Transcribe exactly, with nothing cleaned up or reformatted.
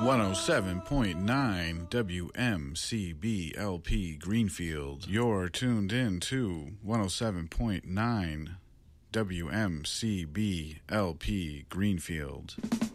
one oh seven point nine W M C B L P Greenfield. You're tuned in to one oh seven point nine W M C B L P Greenfield.